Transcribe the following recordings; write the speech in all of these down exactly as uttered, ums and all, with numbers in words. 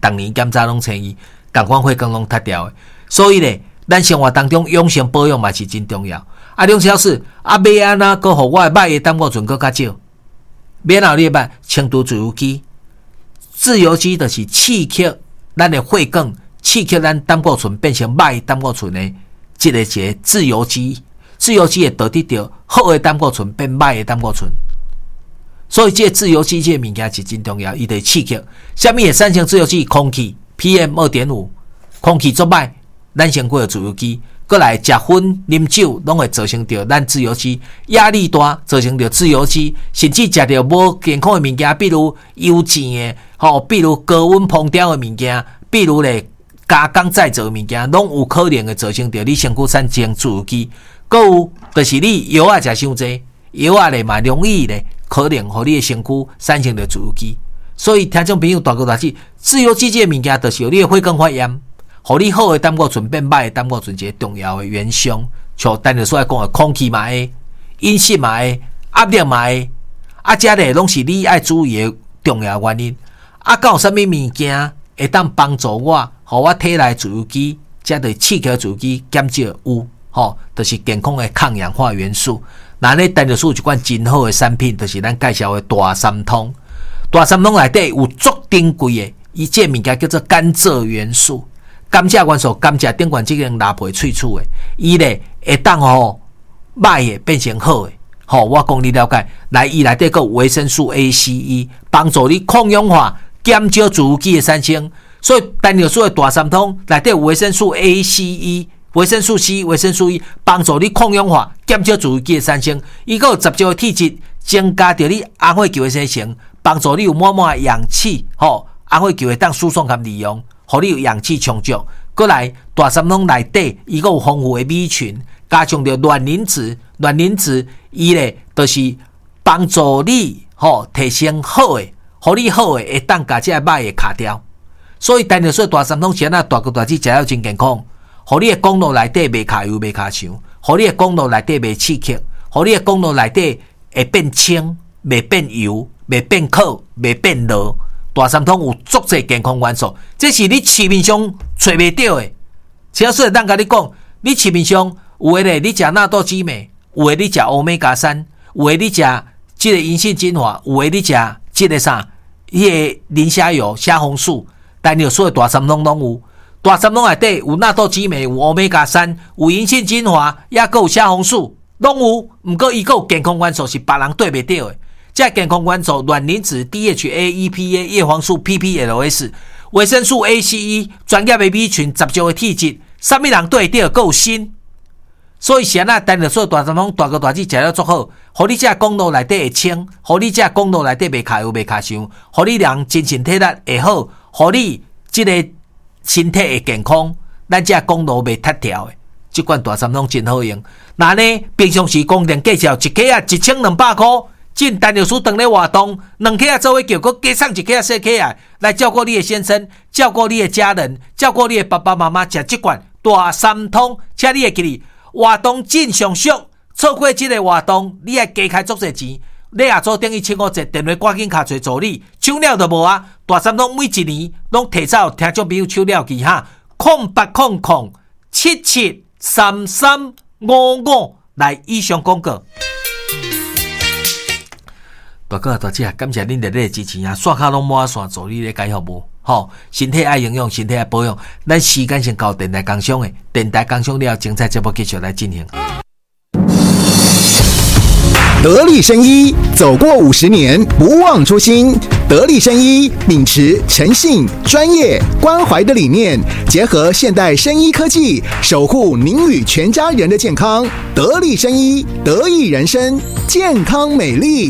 逐年检查拢青伊，共款血管拢塌掉的。所以咧，咱生活当中养生保养嘛是真重要。啊，梁老师，啊，要安那，搁互我的肉的胆固醇搁较少？免后你捌轻度自由基，自由基就是刺激咱的血管，刺激咱胆固醇变成肉的胆固醇的，这个一个自由基。自由基会导致到好的胆固醇变歹的胆固醇，所以这个自由基这个物件是真重要，伊得刺激。什么会产生自由基？空气 P M 二点五， 空气作歹，咱身躯有自由基。过来食薰、啉酒，拢会造成到咱自由基压力大，造成到自由基，甚至食到无健康的物件，比如油煎的，吼，比如高温烹调的物件，比如咧加工再造的物件，拢有可能会造成到你身躯产生自由基。搁有就是你药啊食伤济，药啊咧嘛容易咧，可能互你的身躯产生着自由基。所以听众朋友大哥大姐，自由基这个物件，就是你的血管发炎。互你好的胆固醇变歹的胆固醇，一个重要的元凶，像单日所讲的空气嘛会，饮食嘛会，压力嘛会，啊，这个拢是你爱注意的重要原因。啊，敢有啥物物件会当帮助我，互我体内自由基，这对刺激自由基减少有，吼，就是健康的抗氧化元素。那呢，单日所有一款真好的产品，就是咱介绍的大三通。大三通内底有足珍贵的，伊这物件叫做甘蔗元素。甘蔗元素，甘蔗顶管即个拉皮萃取的，伊咧会当吼歹的变成好的。吼，我讲你了解，来伊内底个维生素 A、C、E， 帮助你抗氧化，减少自由基的产生。所以单日所的大三通内底有维生素 A、C、E， 维生素 C、维生素 E， 帮助你抗氧化，减少自由基的产生。伊个有十招的体质，增加着你红血球的生成，帮助你有满满的氧气，吼，红血球会当输送和利用。互你有氧气充足，过来大三通内底，伊个有丰富的米群，加上着卵磷脂，卵磷脂伊咧就是帮助你吼、哦、提升好的，互你好的会当甲这个肉的卡掉。所以单日说大三通是安那大个大子食了真健康，互你的公路内底袂卡油袂卡伤，互你的公路内底袂刺激，互你的公路内底会变清，袂变油，袂变苦，袂变落。大三通有足侪健康元素，这是你市面上找袂到的。只要说咱甲你讲，你市面上有诶咧，你食纳豆激酶，有诶你食欧米伽三，有诶你食即个银杏精华，有诶你食即个啥，迄个磷虾油、虾红素，但你所有大三通拢有。大三通内底有纳豆激酶，有欧米伽三，有银杏精华，也有虾红素，拢有。毋过伊个有健康元素是别人对袂到的。这健康元素卵磷脂 D H A、E P A、叶黄素 P P L S、维生素 A、C、E， 专业的米群十招的体质，啥物人对得够新。所以是安那单日所大三通大个大子食了足好，互你这公路内底会清，互你这公路内底袂卡油袂卡伤，互你人精神体力会好，互你这个身体会健康，咱这公路袂塌条的。这款大三通真好用。那呢，平常时公定计较一克啊一千两百块。进单日书等咧活动，两克啊做伙叫，佮加送一克啊四克啊，来照顾你的先生，照顾你的家人，照顾你的爸爸妈妈，食这罐大三通，请你会记哩，活动真上俗，错过这个活动，你爱加开足侪钱。你也做等于请我一电话赶紧卡找助理，抢了就无啊！大三通每一年拢提早听众朋友抢了去哈，空八空空七七三三五五来以上广告。大哥大姐，感谢恁热烈的支持啊！刷卡拢满线助理咧解服务，吼，身体爱营养，身体爱保养。咱时间先到电台工商的，电台工商了，精彩节目继续来进行。 得力生医走过五十年，不忘初心。得力生医秉持诚信、专业、关怀的理念，结合现代生医科技，守护您与全家人的健康。得力生医，得益人生，健康美丽。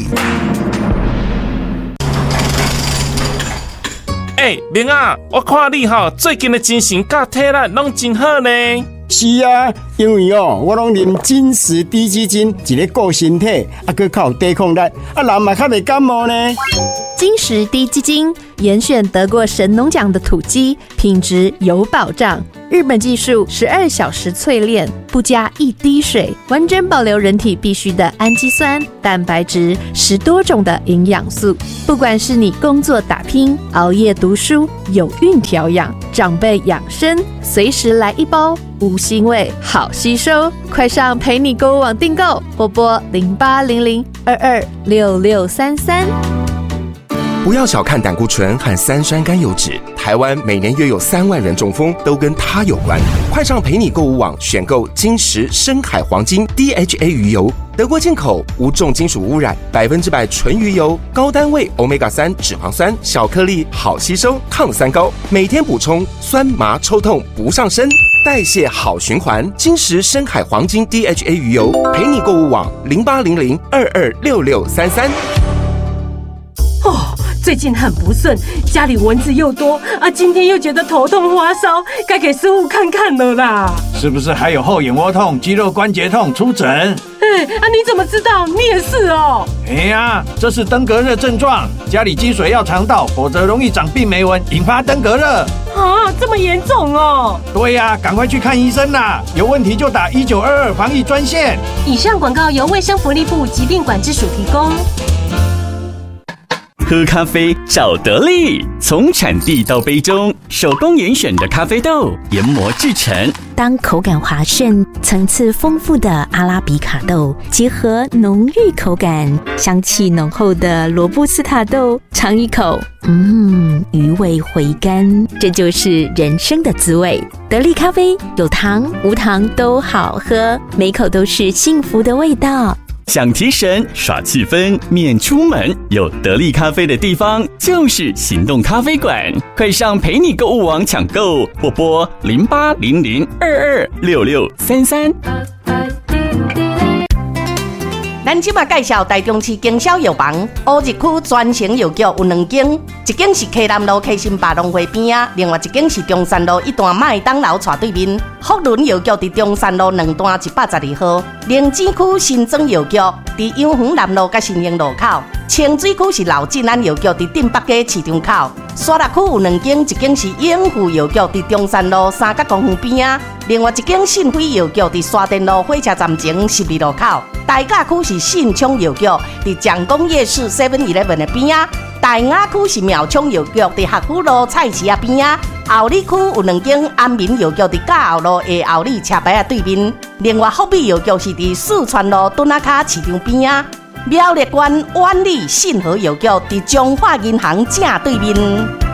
哎、欸，明啊，我看你吼最近的精神甲体力拢真好呢。 是啊，因为哦，我拢啉紧实低基精，一个顾身体，啊，佮较有抵抗力，啊，人嘛较袂感冒呢。 金石低基金严选得过神农奖的土鸡，品质有保障。日本技术十二小时淬炼，不加一滴水，完整保留人体必需的氨基酸、蛋白质，十多种的营养素。不管是你工作打拼、熬夜读书、有孕调养、长辈养生，随时来一包，无腥味，好吸收。快上陪你购物网订购，或拨零八零零二二六六三三。 不要小看胆固醇和三酸甘油脂，台湾每年约有三万人中风，都跟它有关。快上陪你购物网选购金石深海黄金 D H A 鱼油，德国进口，无重金属污染，百分之百纯鱼油，高单位 欧米伽三 脂肪酸，小颗粒，好吸收，抗三高，每天补充，酸麻抽痛不上身，代谢好循环。金石深海黄金 D H A 鱼油，陪你购物网零八零零二二六六三三。 哦，最近很不顺，家里蚊子又多啊，今天又觉得头痛发烧，该给师傅看看了啦。 是不是还有后眼窝痛、肌肉关节痛？出诊。 哎啊，你怎么知道？你也是哦。 哎呀，这是登革热症状，家里积水要肠道，否则容易长病媒蚊，引发登革热。 啊，这么严重哦？ 对呀，赶快去看医生啦！有问题就打一九二二防疫专线。 以上广告由卫生福利部疾病管制署提供。 喝咖啡找得力，从产地到杯中，手工严选的咖啡豆研磨制成。 当口感滑顺、层次丰富的阿拉比卡豆结合浓郁口感、香气浓厚的罗布斯塔豆，尝一口，嗯，余味回甘，这就是人生的滋味。得力咖啡有糖无糖都好喝，每口都是幸福的味道。 想提神耍气氛免出门，有得力咖啡的地方就是行动咖啡馆。快上陪你购物网抢购，或拨零八零零二二六六三三。 咱即马介绍台中市经销药房乌日区专营药局有两间，一间是溪南路溪心百农会边啊，另外一间是中山路一段麦当劳斜对面。福伦药局伫中山路两段一百十二号，灵芝区新庄药局伫永恒南路甲新营路口，清水区是老进安药局伫镇北街市场口。沙鹿区有两间，一间是永富药局伫中山路三角公园边啊，另外一间信辉药局伫沙田路火车站前十二路口。大甲区是信昌药局伫蒋公夜市 seven eleven 的边啊，大雅区是苗昌药局伫学府路菜市啊边啊，后里区有两间安民药局伫嘉后路的后里车牌啊对面，另外福美药局是伫四川路墩仔卡市场边啊，苗栗县万里信和药局伫中华银行正对面。